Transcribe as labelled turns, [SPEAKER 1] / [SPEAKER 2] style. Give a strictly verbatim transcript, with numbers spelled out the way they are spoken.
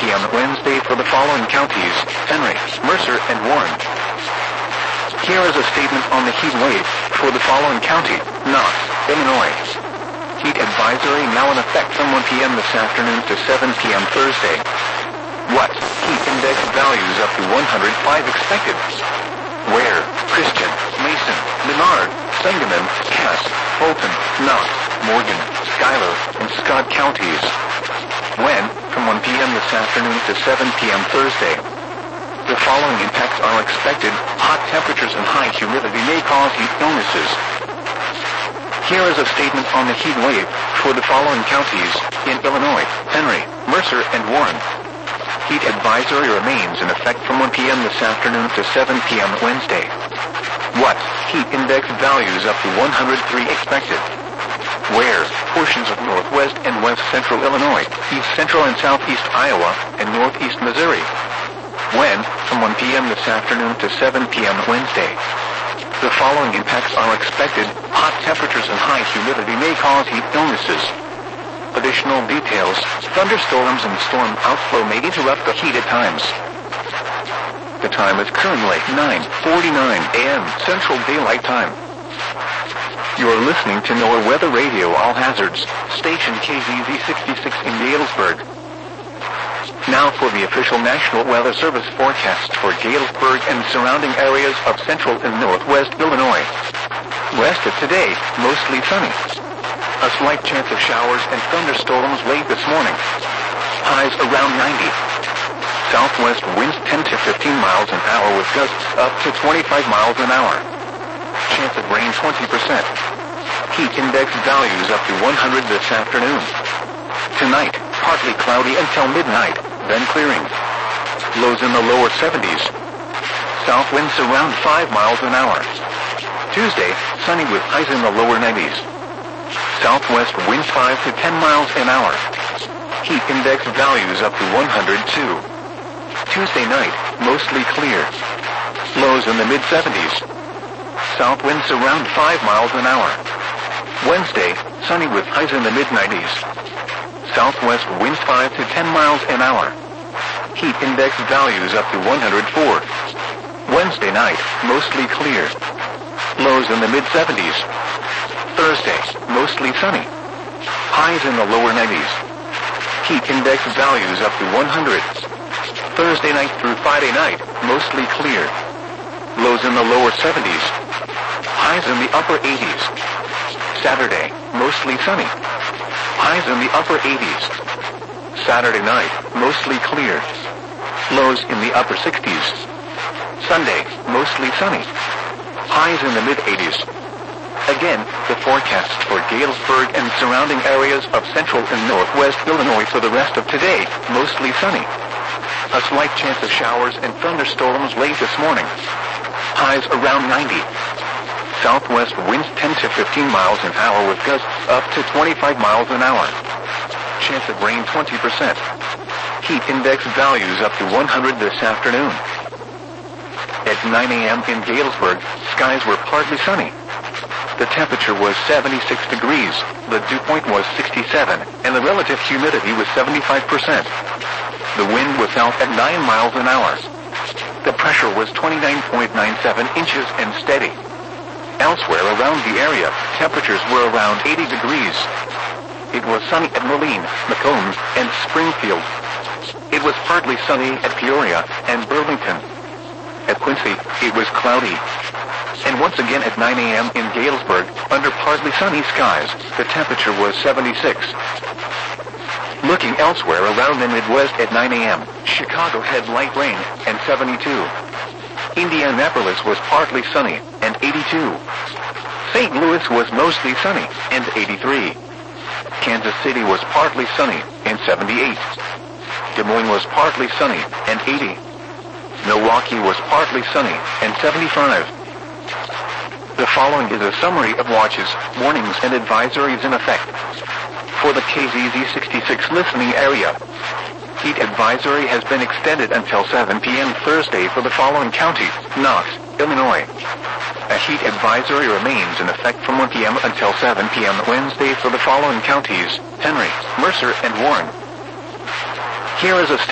[SPEAKER 1] p m Wednesday for the following counties: Henry, Mercer, and Warren. Here is a statement on the heat wave for the following county: Knox, Illinois. Heat advisory now in effect from one p m this afternoon to seven p m Thursday. What? Heat index values up to one hundred five expected. Where? Christian, Mason, Menard, Sangamon, Cass, Fulton, Knox, Morgan, Schuyler, and Scott counties. When? From one p m this afternoon to seven p m Thursday. The following impacts are expected: hot temperatures and high humidity may cause heat illnesses. Here is a statement on the heat wave for the following counties: in Illinois, Henry, Mercer, and Warren. Heat advisory remains in effect from one p m this afternoon to seven p m Wednesday. What? Heat index values up to one hundred three expected. Where? Portions of northwest and west central Illinois, east central and southeast Iowa, and northeast Missouri. When? From one p m this afternoon to seven p m Wednesday. The following impacts are expected: hot temperatures and high humidity may cause heat illnesses. Additional details: thunderstorms and storm outflow may interrupt the heat at times. The time is currently nine forty-nine a m Central Daylight Time. You are listening to NOAA Weather Radio All Hazards, station K Z Z sixty-six in Galesburg. Now for the official National Weather Service forecast for Galesburg and surrounding areas of central and northwest Illinois. West of today, mostly sunny. A slight chance of showers and thunderstorms late this morning. Highs around ninety. Southwest winds ten to fifteen miles an hour with gusts up to twenty-five miles an hour. Chance of rain twenty percent. Heat index values up to one hundred this afternoon. Tonight, partly cloudy until midnight, then clearing. Lows in the lower seventies. South winds around five miles an hour. Tuesday, sunny with highs in the lower nineties. Southwest winds five to ten miles an hour. Heat index values up to one hundred two. Tuesday night, mostly clear. Lows in the mid seventies. South winds around five miles an hour. Wednesday, sunny with highs in the mid nineties. Southwest winds five to ten miles an hour. Heat index values up to one hundred four. Wednesday night, mostly clear. Lows in the mid seventies. Thursday, mostly sunny. Highs in the lower nineties. Heat index values up to one hundred. Thursday night through Friday night, mostly clear. Lows in the lower seventies. Highs in the upper eighties. Saturday, mostly sunny. Highs in the upper eighties. Saturday night, mostly clear. Lows in the upper sixties. Sunday, mostly sunny. Highs in the mid eighties. Again, the forecast for Galesburg and surrounding areas of central and northwest Illinois for the rest of today, mostly sunny. A slight chance of showers and thunderstorms late this morning. Highs around ninety. Southwest winds ten to fifteen miles an hour with gusts up to twenty-five miles an hour. Chance of rain twenty percent. Heat index values up to one hundred this afternoon. At nine a m in Galesburg, skies were partly sunny. The temperature was seventy-six degrees, the dew point was sixty-seven, and the relative humidity was seventy-five percent. The wind was south at nine miles an hour. The pressure was twenty-nine point nine seven inches and steady. Elsewhere around the area, temperatures were around eighty degrees. It was sunny at Moline, Macomb, and Springfield. It was partly sunny at Peoria and Burlington. At Quincy, it was cloudy. And once again at nine a m in Galesburg, under partly sunny skies, the temperature was seventy-six. Looking elsewhere around the Midwest at nine a m, Chicago had light rain and seventy-two. Indianapolis was partly sunny and eighty-two. Saint Louis was mostly sunny and eighty-three. Kansas City was partly sunny and seventy-eight. Des Moines was partly sunny and eighty. Milwaukee was partly sunny and seventy-five. The following is a summary of watches, warnings, and advisories in effect. For the K Z Z sixty-six listening area, heat advisory has been extended until seven p m Thursday for the following counties: Knox, Illinois. A heat advisory remains in effect from one p m until seven p m Wednesday for the following counties: Henry, Mercer, and Warren. Here is a